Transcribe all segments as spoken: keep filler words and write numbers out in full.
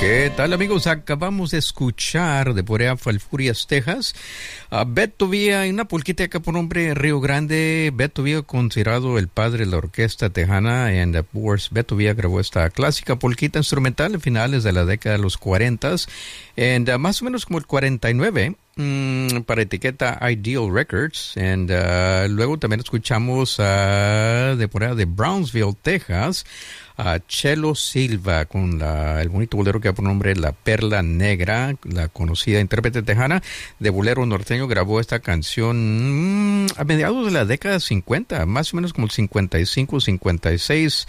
¿Qué tal, amigos? Acabamos de escuchar de Borea Falfurias, Texas, a Beto Villa, una polquita por nombre Río Grande. Beto Villa, considerado el padre de la orquesta tejana, and of course, Beto Villa grabó esta clásica polquita instrumental a finales de la década de los cuarentas, and uh, más o menos como el cuarenta y nueve, mm, para etiqueta Ideal Records, and uh, luego también escuchamos uh, de Borea de Brownsville, Texas, a Chelo Silva con la, el bonito bolero que da por nombre La Perla Negra. La conocida intérprete tejana de bolero norteño grabó esta canción mmm, a mediados de la década cincuenta, más o menos como el cincuenta y cinco, cincuenta y seis,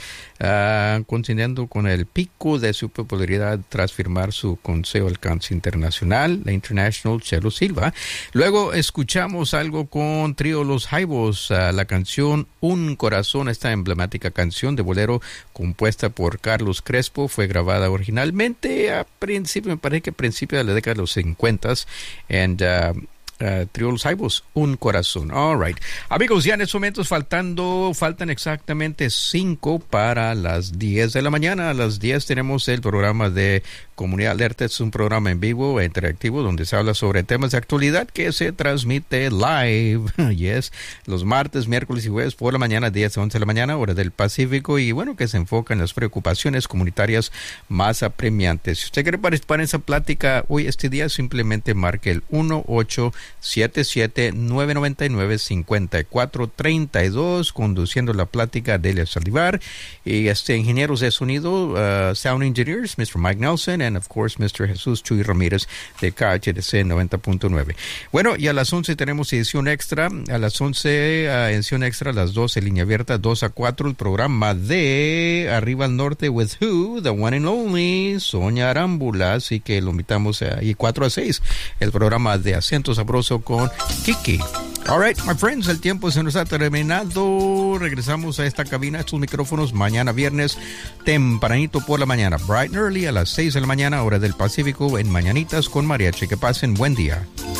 uh, coincidiendo con el pico de su popularidad tras firmar su Consejo de Alcance Internacional, la International, Chelo Silva. Luego escuchamos algo con Trío Los Jaivos, uh, la canción Un Corazón, esta emblemática canción de bolero compuesta por Carlos Crespo, fue grabada originalmente a principio, me parece que a principios de la década de los cincuenta, and uh, Uh, Trío Los Jaivos, Un Corazón. All right. Amigos, ya en estos momentos faltando, faltan exactamente cinco para las diez de la mañana. A las diez tenemos el programa de Comunidad Alerta. Es un programa en vivo e interactivo donde se habla sobre temas de actualidad que se transmite live. Yes. Los martes, miércoles y jueves por la mañana, diez a once de la mañana, hora del Pacífico. Y bueno, que se enfoca en las preocupaciones comunitarias más apremiantes. Si usted quiere participar en esa plática hoy, este día, simplemente marque el uno ocho siete siete nueve nueve nueve cinco cuatro tres dos, conduciendo la plática de Salivar y este ingenieros de sonido, uh, sound engineers, mister Mike Nelson, and of course mister Jesús Chuy Ramírez de K H D C noventa punto nueve. Bueno, y a las once tenemos edición extra, a las once uh, edición extra, a las doce línea abierta, dos a cuatro, el programa de Arriba al Norte with Who, the one and only Sonia Arámbula, así que lo invitamos a, y cuatro a seis, el programa de Acento Sabroso con Kiki. All right, my friends, el tiempo se nos ha terminado. Regresamos a esta cabina, a estos micrófonos, mañana viernes, tempranito por la mañana, bright and early, a las seis de la mañana, hora del Pacífico, en Mañanitas con Mariachi. Que pasen buen día.